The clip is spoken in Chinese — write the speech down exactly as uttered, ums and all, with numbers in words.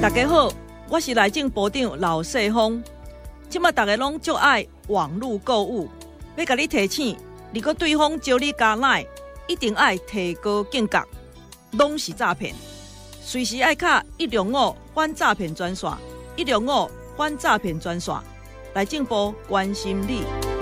大家好，我是内政部长老世峰。即马大家拢足爱网络购物，要甲你提醒，如果对方招你加赖，一定爱提高警觉，拢是诈骗。随时爱卡一零五反诈骗专线，一零五反诈骗专线，内政部关心你。